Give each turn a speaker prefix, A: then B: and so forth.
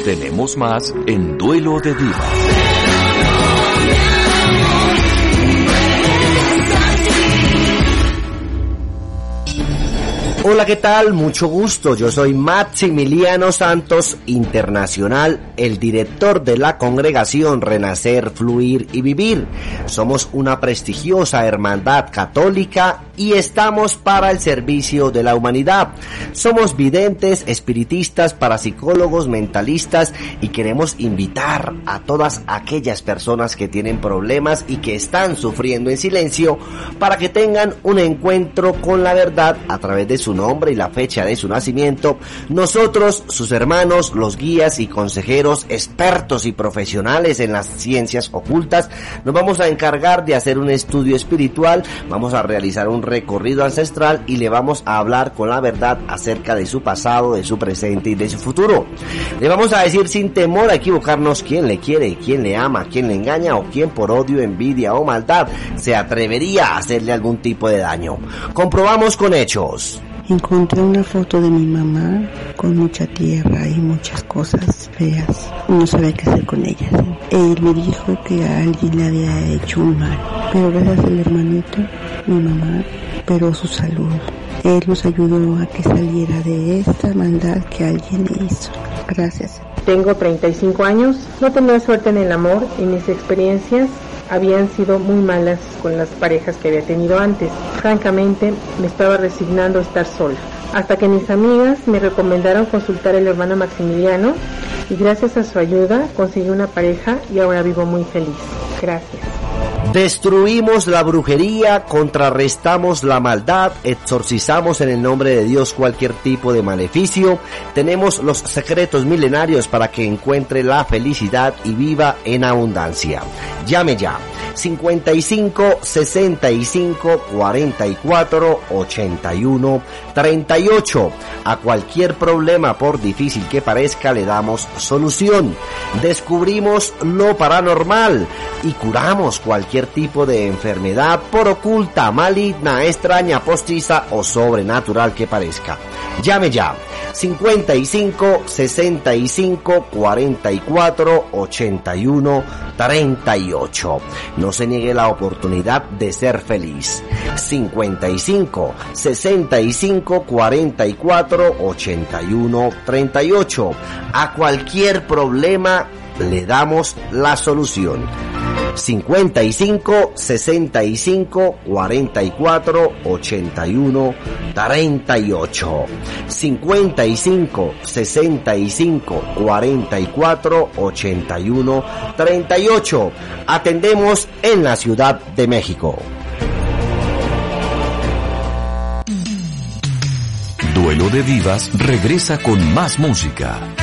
A: Tenemos más en Duelo de Divas.
B: Hola, ¿qué tal? Mucho gusto. Yo soy Maximiliano Santos, internacional, el director de la congregación Renacer, Fluir y Vivir. Somos una prestigiosa hermandad católica y estamos para el servicio de la humanidad. Somos videntes, espiritistas, parapsicólogos, mentalistas y queremos invitar a todas aquellas personas que tienen problemas y que están sufriendo en silencio para que tengan un encuentro con la verdad a través de su nombre y la fecha de su nacimiento. Nosotros, sus hermanos, los guías y consejeros, expertos y profesionales en las ciencias ocultas, nos vamos a encargar de hacer un estudio espiritual, vamos a realizar un recorrido ancestral y le vamos a hablar con la verdad acerca de su pasado, de su presente y de su futuro. Le vamos a decir sin temor a equivocarnos quién le quiere, quién le ama, quién le engaña o quién por odio, envidia o maldad se atrevería a hacerle algún tipo de daño. Comprobamos con hechos.
C: Encontré una foto de mi mamá con mucha tierra y muchas cosas feas. No sabía qué hacer con ellas. Él me dijo que a alguien le había hecho un mal, pero gracias al hermanito, mi mamá recuperó su salud. Él nos ayudó a que saliera de esta maldad que alguien le hizo. Gracias.
D: Tengo 35 años, no tenía suerte en el amor y mis experiencias habían sido muy malas con las parejas que había tenido antes. Francamente, me estaba resignando a estar sola. Hasta que mis amigas me recomendaron consultar al hermano Maximiliano y gracias a su ayuda conseguí una pareja y ahora vivo muy feliz. Gracias.
B: Destruimos la brujería, contrarrestamos la maldad, exorcizamos en el nombre de Dios cualquier tipo de maleficio. Tenemos los secretos milenarios para que encuentre la felicidad y viva en abundancia. Llame ya. 55 65 44 81 38. A cualquier problema, por difícil que parezca, le damos solución. Descubrimos lo paranormal y curamos cualquier tipo de enfermedad, por oculta, maligna, extraña, postiza o sobrenatural que parezca. Llame ya. 55 65 44 81 38. No se niegue la oportunidad de ser feliz. 55 65 44 81 38. A cualquier problema le damos la solución. 55 65 44 81 38. 55 65 44 81 38. Atendemos en la Ciudad de México.
A: Duelo de Divas regresa con más música.